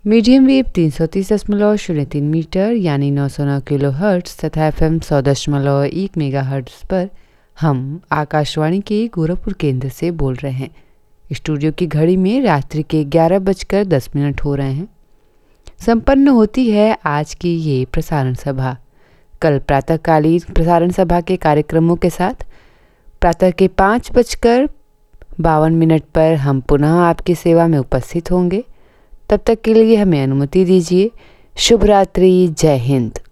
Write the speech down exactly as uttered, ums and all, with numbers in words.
Medium wave तीन सौ तीस दशमलव शून्य तीन मीटर यानी नौ सौ नौ किलो हर्ट्स तथा एफ एम सौ दशमलव एक मेगा हर्ट्स पर हम आकाशवाणी के गोरखपुर केंद्र से बोल रहे हैं। स्टूडियो की घड़ी में रात्रि के ग्यारह बजकर दस मिनट हो रहे हैं। संपन्न होती है आज की ये प्रसारण सभा। कल प्रातःकालीन प्रसारण सभा के कार्यक्रमों के साथ प्रातः के पाँच बजकर बावन मिनट पर हम पुनः आपकी सेवा में उपस्थित होंगे। तब तक के लिए हमें अनुमति दीजिए। शुभ रात्रि। जय हिंद।